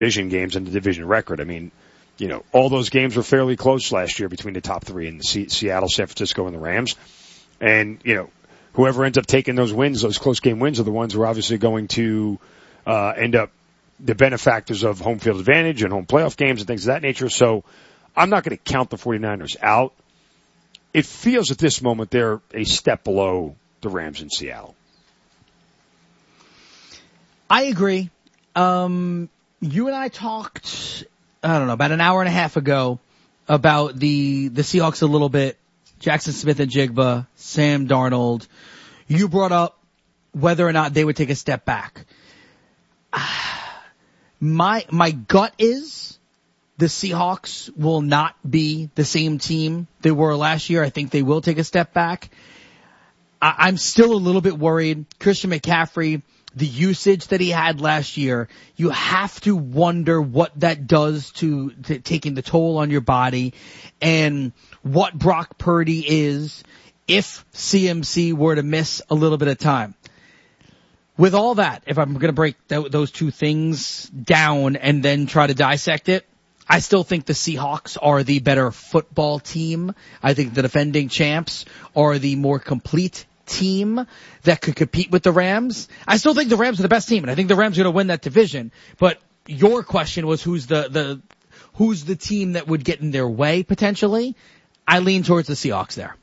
division games and the division record. I mean, all those games were fairly close last year between the top three in the Seattle, San Francisco, and the Rams. And, whoever ends up taking those wins, those close game wins, are the ones who are obviously going to end up the benefactors of home field advantage and home playoff games and things of that nature. So I'm not going to count the 49ers out. It feels at this moment they're a step below the Rams in Seattle. I agree. You and I talked, about an hour and a half ago about the Seahawks a little bit. Jackson Smith and Jigba, Sam Darnold. You brought up whether or not they would take a step back. My gut is the Seahawks will not be the same team they were last year. I think they will take a step back. I'm still a little bit worried. Christian McCaffrey, the usage that he had last year, you have to wonder what that does to taking the toll on your body and what Brock Purdy is if CMC were to miss a little bit of time. With all that, if I'm going to break those two things down and then try to dissect it, I still think the Seahawks are the better football team. I think the defending champs are the more complete team that could compete with the Rams. I still think the Rams are the best team, and I think the Rams are going to win that division. But your question was who's the team that would get in their way potentially? I lean towards the Seahawks there.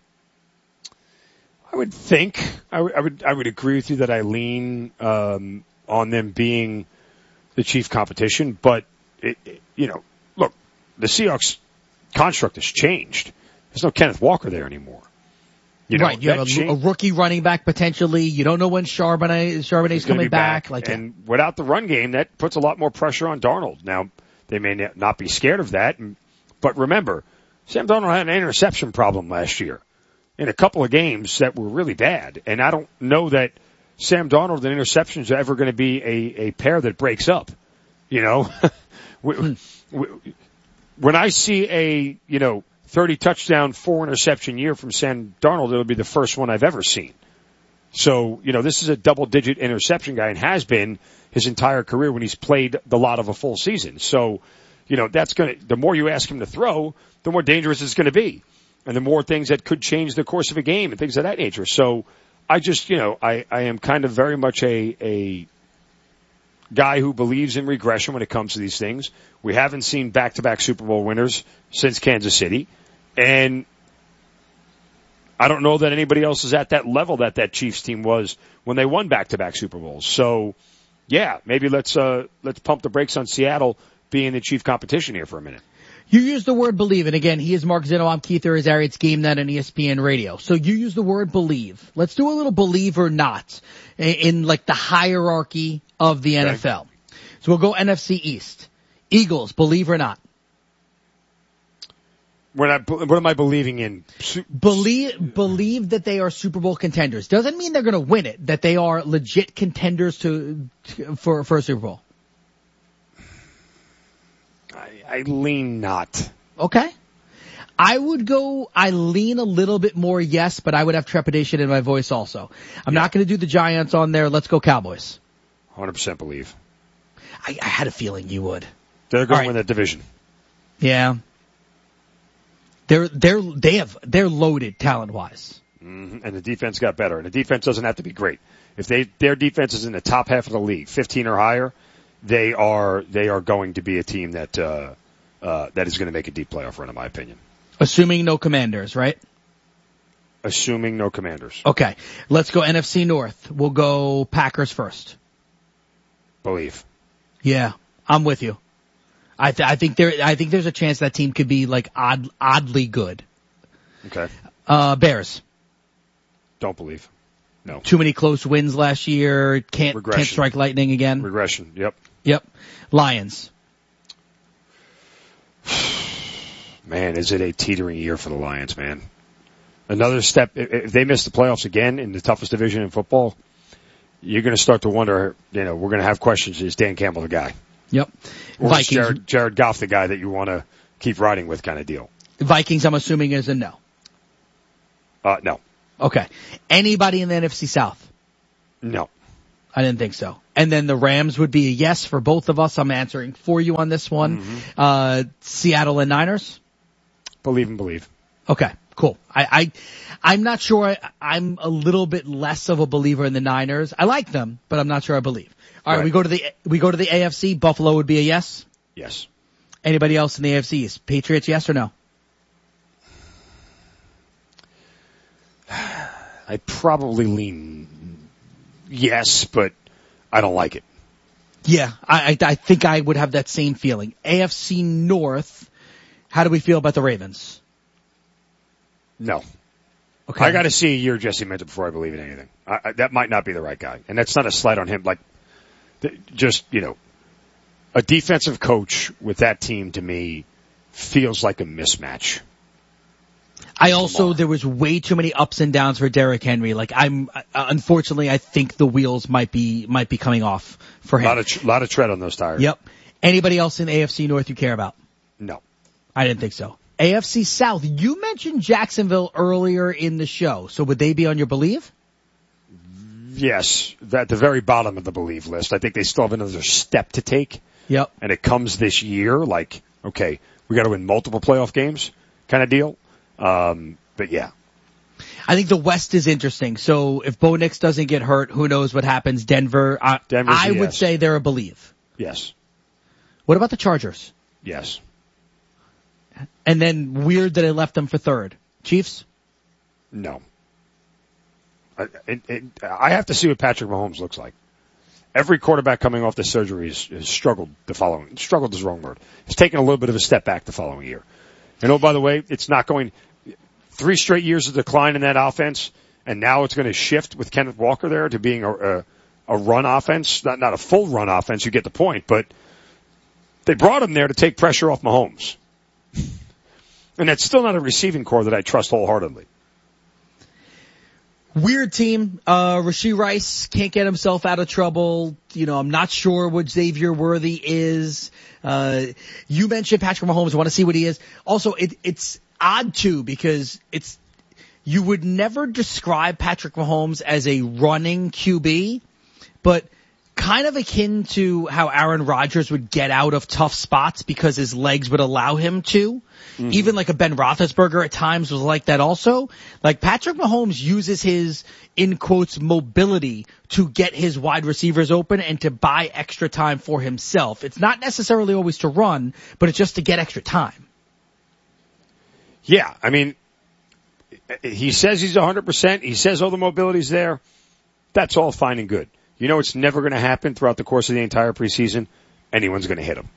I would think I would agree with you that I lean on them being the chief competition, but look, the Seahawks construct has changed. There's no Kenneth Walker there anymore. Right, you have a rookie running back potentially. You don't know when Charbonnet's coming back. And without the run game, that puts a lot more pressure on Darnold. Now, they may not be scared of that, but remember, Sam Darnold had an interception problem last year in a couple of games that were really bad. And I don't know that Sam Darnold and interceptions are ever going to be a pair that breaks up. When I see a 30 touchdown, 4 interception year from Sam Darnold, it'll be the first one I've ever seen. So, this is a double-digit interception guy and has been his entire career when he's played the lot of a full season. So, the more you ask him to throw, the more dangerous it's going to be. And the more things that could change the course of a game and things of that nature. So, I just, I am kind of very much a guy who believes in regression when it comes to these things. We haven't seen back-to-back Super Bowl winners since Kansas City. And I don't know that anybody else is at that level that Chiefs team was when they won back-to-back Super Bowls. So, yeah, maybe let's pump the brakes on Seattle being the chief competition here for a minute. You use the word believe, and again, he is Mark Zinno, I'm Keith Arias, GameNet and ESPN Radio. So you use the word believe. Let's do a little believe or not in like the hierarchy of the NFL. So we'll go NFC East. Eagles, believe or not? What am I believing in? Believe that they are Super Bowl contenders. Doesn't mean they're going to win it, that they are legit contenders for a Super Bowl. I lean not. Okay. I lean a little bit more yes, but I would have trepidation in my voice also. I'm not going to do the Giants on there. Let's go Cowboys. 100% believe. I had a feeling you would. They're going to win that division. Yeah. They're loaded talent-wise. Mm-hmm. And the defense got better. And the defense doesn't have to be great. If their defense is in the top half of the league, 15 or higher, they are going to be a team that is going to make a deep playoff run, in my opinion. Assuming no Commanders, right? Assuming no Commanders. Okay. Let's go NFC North. We'll go Packers first. Believe. Yeah, I'm with you. I think there's a chance that team could be like oddly good. Okay. Bears. Don't believe. No. Too many close wins last year. Can't strike lightning again. Regression. Yep. Lions. Man, is it a teetering year for the Lions, man. Another step. If they miss the playoffs again in the toughest division in football, you're going to start to wonder, we're going to have questions. Is Dan Campbell the guy? Yep. Or Vikings. is Jared Goff the guy that you want to keep riding with kind of deal? Vikings, I'm assuming, is a no. No. Okay. Anybody in the NFC South? No. I didn't think so. And then the Rams would be a yes for both of us. I'm answering for you on this one. Mm-hmm. Seattle and Niners? Believe and believe. Okay, cool. I'm not sure. I'm a little bit less of a believer in the Niners. I like them, but I'm not sure I believe. All right, we go to the AFC. Buffalo would be a yes? Yes. Anybody else in the AFC? Is Patriots yes or no? I probably lean yes, but I don't like it. Yeah, I think I would have that same feeling. AFC North, how do we feel about the Ravens? No. Okay. I got to see a year Jesse Minter before I believe in anything. That might not be the right guy. And that's not a slight on him. Like, just, a defensive coach with that team to me feels like a mismatch. There was way too many ups and downs for Derrick Henry. Like unfortunately, I think the wheels might be coming off for him. A lot of tread on those tires. Yep. Anybody else in AFC North you care about? No. I didn't think so. AFC South, you mentioned Jacksonville earlier in the show, so would they be on your believe? Yes, at the very bottom of the believe list. I think they still have another step to take. Yep. And it comes this year, like, okay, we got to win multiple playoff games kind of deal. But yeah. I think the West is interesting. So if Bo Nix doesn't get hurt, who knows what happens. Denver, I would say they're a believe. Yes. What about the Chargers? Yes. And then weird that I left them for third. Chiefs? No. I have to see what Patrick Mahomes looks like. Every quarterback coming off the surgery has struggled the following. Struggled is the wrong word. He's taken a little bit of a step back the following year. And oh, by the way, it's not going 3 straight years of decline in that offense, and now it's going to shift with Kenneth Walker there to being a run offense, not a full run offense. You get the point, but they brought him there to take pressure off Mahomes, and that's still not a receiving core that I trust wholeheartedly. Weird team. Rashee Rice can't get himself out of trouble. I'm not sure what Xavier Worthy is. You mentioned Patrick Mahomes. I want to see what he is. Also, it's odd too because you would never describe Patrick Mahomes as a running QB, but kind of akin to how Aaron Rodgers would get out of tough spots because his legs would allow him to. Mm-hmm. Even like a Ben Roethlisberger at times was like that also. Like Patrick Mahomes uses his, in quotes, mobility to get his wide receivers open and to buy extra time for himself. It's not necessarily always to run, but it's just to get extra time. Yeah, I mean, he says he's 100%. He says all the mobility's there. That's all fine and good. It's never going to happen throughout the course of the entire preseason. Anyone's going to hit him.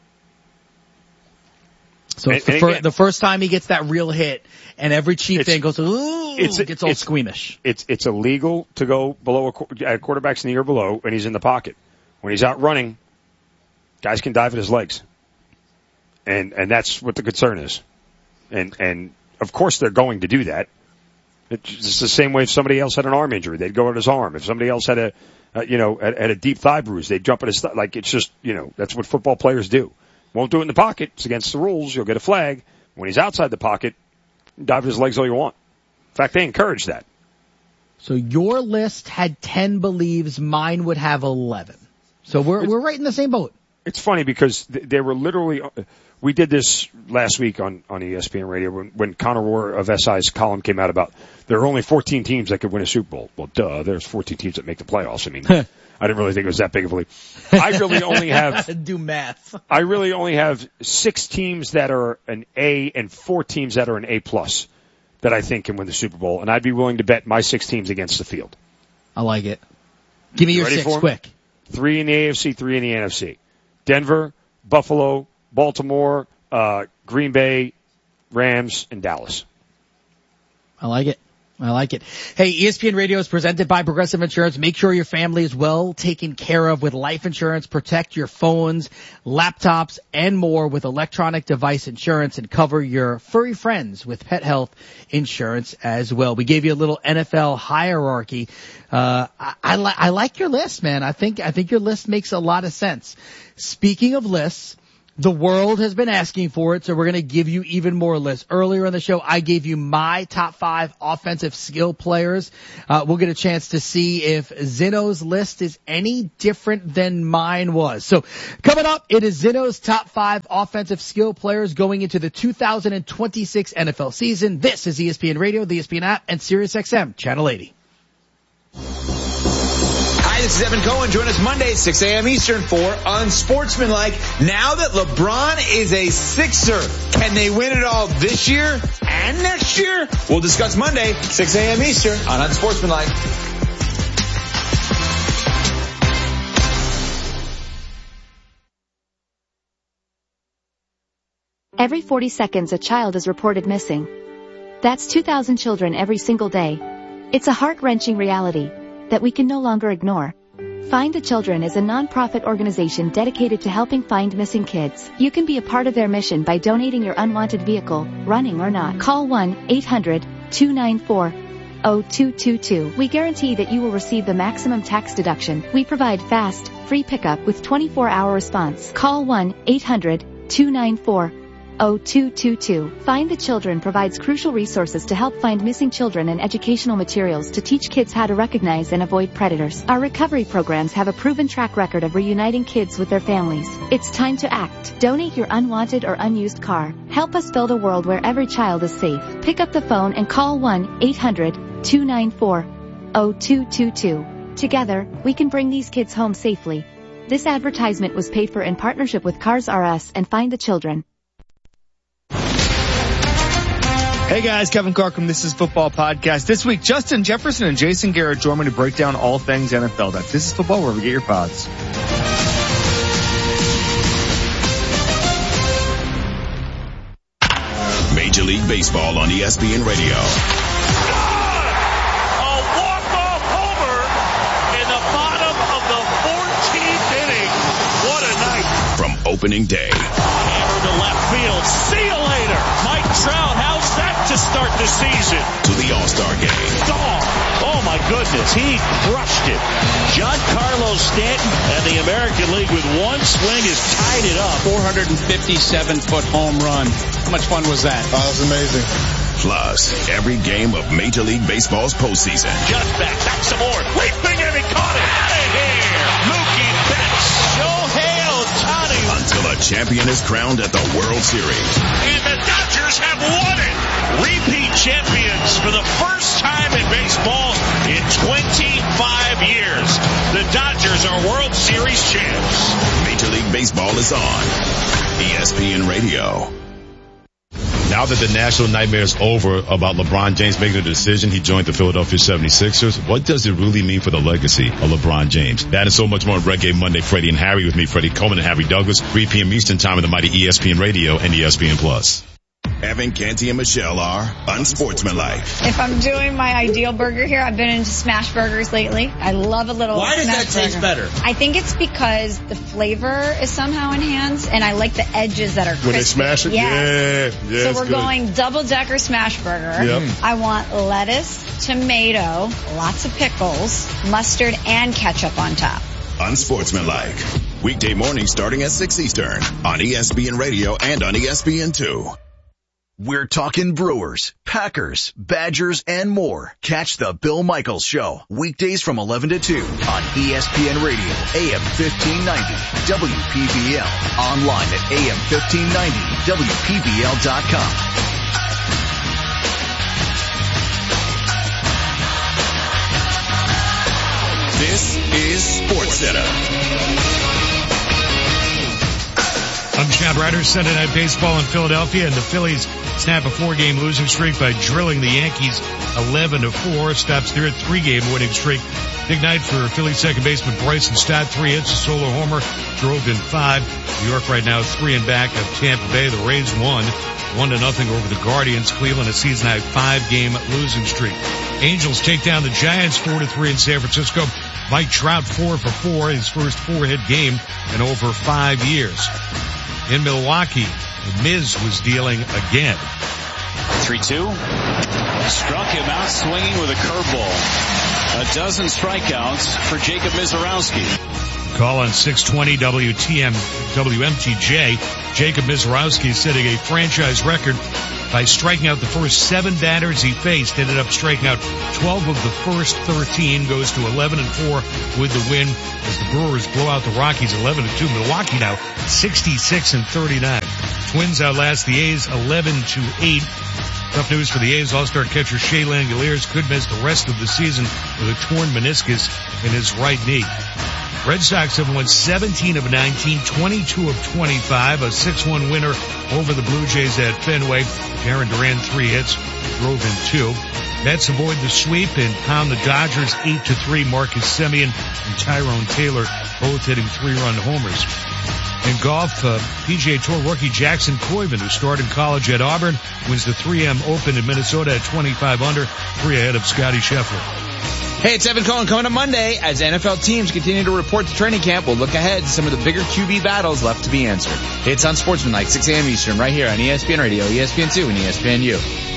So it's the first time he gets that real hit, and every Chief fan goes, ooh, gets all squeamish. It's illegal to go below quarterback's knee or below, and he's in the pocket. When he's out running, guys can dive at his legs. And that's what the concern is. And of course they're going to do that. It's the same way if somebody else had an arm injury, they'd go at his arm. If somebody else had a deep thigh bruise, they'd jump at his thigh. Like, it's just, that's what football players do. Won't do it in the pocket. It's against the rules. You'll get a flag. When he's outside the pocket, dive at his legs all you want. In fact, they encourage that. So your list had 10 believes. Mine would have 11. So we're right in the same boat. It's funny because they were literally, we did this last week on ESPN Radio when Connor Rohr of SI's column came out about there are only 14 teams that could win a Super Bowl. Well, duh, there's 14 teams that make the playoffs. I mean, I didn't really think it was that big of a leap. I really only have do math. I really only have 6 teams that are an A and 4 teams that are an A+ that I think can win the Super Bowl, and I'd be willing to bet my 6 teams against the field. I like it. Give me your 6 quick. 3 in the AFC, 3 in the NFC. Denver, Buffalo, Baltimore, Green Bay, Rams, and Dallas. I like it. Hey, ESPN Radio is presented by Progressive Insurance. Make sure your family is well taken care of with life insurance. Protect your phones, laptops, and more with electronic device insurance, and cover your furry friends with pet health insurance as well. We gave you a little NFL hierarchy. I like your list, man. I think your list makes a lot of sense. Speaking of lists, The world has been asking for it, so we're going to give you even more lists. Earlier in the show, I gave you my top 5 offensive skill players. We'll get a chance to see if Zeno's list is any different than mine was. So coming up, it is Zeno's top 5 offensive skill players going into the 2026 NFL season. This is ESPN Radio, the ESPN app, and SiriusXM Channel 80. Hi, this is Evan Cohen. Join us Monday at 6 a.m. Eastern for Unsportsmanlike. Now that LeBron is a Sixer, can they win it all this year and next year? We'll discuss Monday, 6 a.m. Eastern on Unsportsmanlike. Every 40 seconds, a child is reported missing. That's 2,000 children every single day. It's a heart-wrenching reality that we can no longer ignore. Find the Children is a non-profit organization dedicated to helping find missing kids. You can be a part of their mission by donating your unwanted vehicle, running or not. Call 1-800-294-0222. We guarantee that you will receive the maximum tax deduction. We provide fast, free pickup with 24-hour response. Call 1-800-294-0222. Find the Children provides crucial resources to help find missing children and educational materials to teach kids how to recognize and avoid predators. Our recovery programs have a proven track record of reuniting kids with their families. It's time to act. Donate your unwanted or unused car. Help us build a world where every child is safe. Pick up the phone and call 1-800-294-0222. Together, we can bring these kids home safely. This advertisement was paid for in partnership with Cars R Us and Find the Children. Hey guys, Kevin Carcom, This Is Football Podcast. This week, Justin Jefferson and Jason Garrett join me to break down all things NFL. That's This Is Football, wherever we get your pods. Major League Baseball on ESPN Radio. A walk-off homer in the bottom of the 14th inning. What a night. From opening day. Hammer to left field. See you later. Mike Trout, how's that to start the season? To the All-Star Game. Gone. Oh my goodness, he crushed it. Giancarlo Stanton and the American League with one swing has tied it up. 457-foot home run. How much fun was that? Oh, that was amazing. Plus, every game of Major League Baseball's postseason. Just back some more. Leaping and he caught it. Out of here. Mookie Betts. Shohei Ohtani. Until a champion is crowned at the World Series. And the Dodgers have won it. Repeat champions for the first time in baseball in 25 years. The Dodgers are World Series champs. Major League Baseball is on ESPN Radio. Now that the national nightmare is over about LeBron James making a decision, he joined the Philadelphia 76ers. What does it really mean for the legacy of LeBron James? That and so much more on Reggae Monday. Freddie and Harry with me, Freddie Coleman and Harry Douglas, 3 p.m. Eastern time on the mighty ESPN Radio and ESPN Plus. Evan, Canty, and Michelle are Unsportsmanlike. If I'm doing my ideal burger here, I've been into smash burgers lately. I love a little Why does that taste better? I think it's because the flavor is somehow enhanced, and I like the edges that are crispy. When they smash it? Yes. Yeah, so we're good. going double-decker smash burger. Yep. I want lettuce, tomato, lots of pickles, mustard, and ketchup on top. Unsportsmanlike. Weekday mornings starting at 6 Eastern on ESPN Radio and on ESPN2. We're talking Brewers, Packers, Badgers, and more. Catch the Bill Michaels Show, weekdays from 11 to 2 on ESPN Radio, AM 1590, WPVL, online at AM1590, WPVL.com. This is SportsCenter. I'm Chad Ryder. Sunday Night Baseball in Philadelphia, and the Phillies snap a 4-game losing streak by drilling the Yankees 11-4. Stops their 3-game winning streak. Big night for Philly second baseman Bryson Stott. 3 hits, a solo homer, drove in 5. New York right now 3 and back of Tampa Bay. The Rays won 1-0 over the Guardians. Cleveland a season high 5-game losing streak. Angels take down the Giants 4-3 in San Francisco. Mike Trout 4 for 4, his first 4-hit game in over 5 years. In Milwaukee, the Miz was dealing again. 3-2. Struck him out swinging with a curveball. A dozen strikeouts for Jacob Mizorowski. Call on 620 WMTJ. Jacob Mizorowski setting a franchise record by striking out the first 7 batters he faced. Ended up striking out 12 of the first 13. Goes to 11-4 with the win as the Brewers blow out the Rockies 11-2. Milwaukee now 66-39. Twins outlast the A's 11-8. Tough news for the A's. All-star catcher Shea Langoliers could miss the rest of the season with a torn meniscus in his right knee. Red Sox have won 17 of 19, 22 of 25, a 6-1 winner over the Blue Jays at Fenway. Jarren Duran 3 hits, drove in 2. Mets avoid the sweep and pound the Dodgers 8-3. Marcus Semien and Tyrone Taylor both hitting 3-run homers. In golf, PGA Tour rookie Jackson Coyven, who started college at Auburn, wins the 3M Open in Minnesota at 25 under, 3 ahead of Scotty Scheffler. Hey, it's Evan Cohen coming up Monday. As NFL teams continue to report to training camp, we'll look ahead to some of the bigger QB battles left to be answered. It's on Sportsmanlike, 6 a.m. Eastern, right here on ESPN Radio, ESPN2, and ESPNU.